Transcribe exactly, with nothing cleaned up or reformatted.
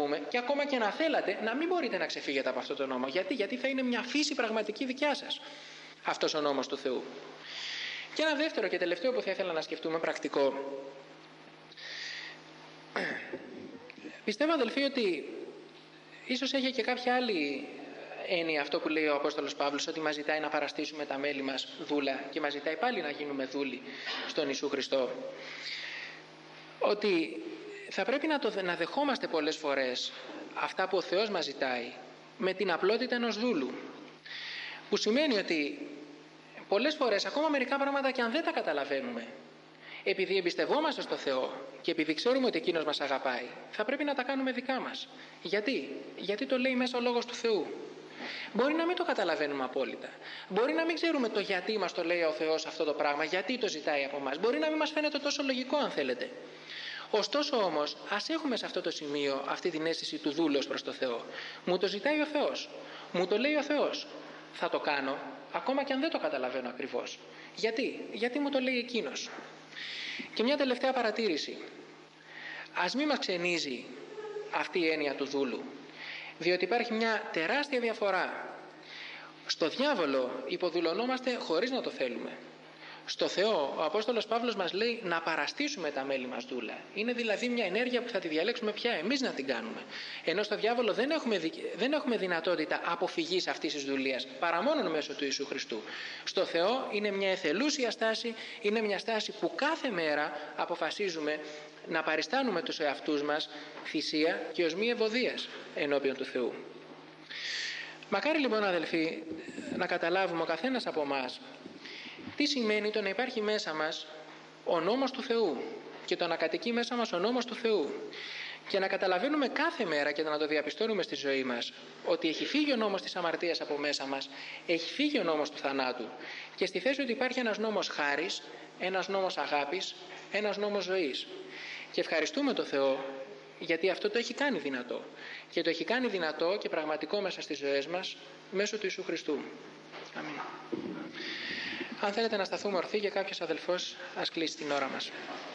πούμε, και ακόμα και να θέλατε να μην μπορείτε να ξεφύγετε από αυτό το νόμο. Γιατί, Γιατί θα είναι μια φύση πραγματική δικιά σας αυτός ο νόμος του Θεού. Και ένα δεύτερο και τελευταίο που θα ήθελα να σκεφτούμε πρακτικό. Πιστεύω, αδελφοί, ότι ίσως έχει και κάποια άλλη έννοια αυτό που λέει ο Απόστολος Παύλος, ότι μας ζητάει να παραστήσουμε τα μέλη μας δούλα και μας ζητάει πάλι να γίνουμε δούλοι στον Ιησού Χριστό. Ότι θα πρέπει να, το, να δεχόμαστε πολλές φορές αυτά που ο Θεός μας ζητάει με την απλότητα ενός δούλου. Που σημαίνει ότι πολλές φορές, ακόμα μερικά πράγματα και αν δεν τα καταλαβαίνουμε, επειδή εμπιστευόμαστε στο Θεό και επειδή ξέρουμε ότι Εκείνος μας αγαπάει, θα πρέπει να τα κάνουμε δικά μας. Γιατί? Γιατί το λέει μέσα ο Λόγος του Θεού. Μπορεί να μην το καταλαβαίνουμε απόλυτα. Μπορεί να μην ξέρουμε το γιατί μας το λέει ο Θεός αυτό το πράγμα, γιατί το ζητάει από μας. Μπορεί να μην μας φαίνεται τόσο λογικό, αν θέλετε. Ωστόσο όμως, ας έχουμε σε αυτό το σημείο αυτή την αίσθηση του δούλου προς το Θεό. Μου το ζητάει ο Θεός. Μου το λέει ο Θεός. Θα το κάνω, ακόμα και αν δεν το καταλαβαίνω ακριβώς. Γιατί? Γιατί μου το λέει Εκείνος. Και μια τελευταία παρατήρηση. Ας μην μας ξενίζει αυτή η έννοια του δούλου. Διότι υπάρχει μια τεράστια διαφορά. Στο διάβολο υποδουλωνόμαστε χωρίς να το θέλουμε. Στο Θεό ο Απόστολος Παύλος μας λέει να παραστήσουμε τα μέλη μας δούλα. Είναι δηλαδή μια ενέργεια που θα τη διαλέξουμε πια εμείς να την κάνουμε. Ενώ στο διάβολο δεν έχουμε, δι... δεν έχουμε δυνατότητα αποφυγής αυτής της δουλείας, παρά μόνο μέσω του Ιησού Χριστού. Στο Θεό είναι μια εθελούσια στάση, είναι μια στάση που κάθε μέρα αποφασίζουμε να παριστάνουμε τους εαυτούς μας θυσία και ως μη ευωδίας ενώπιον του Θεού. Μακάρι λοιπόν, αδελφοί, να καταλάβουμε ο καθένας από εμάς τι σημαίνει το να υπάρχει μέσα μας ο νόμος του Θεού και το να κατοικεί μέσα μας ο νόμος του Θεού, και να καταλαβαίνουμε κάθε μέρα και να το διαπιστώνουμε στη ζωή μας ότι έχει φύγει ο νόμος της αμαρτίας από μέσα μας, έχει φύγει ο νόμος του θανάτου και στη θέση ότι υπάρχει ένας νόμος χάρις, ένας νόμος αγάπης, ένας νόμος ζωής. Και ευχαριστούμε τον Θεό γιατί αυτό το έχει κάνει δυνατό, και το έχει κάνει δυνατό και πραγματικό μέσα στις ζωές μας μέσω του Ιησού Χριστού. Αμήν. Αν θέλετε να σταθούμε ορθοί και κάποιος αδελφός ας κλείσει την ώρα μας.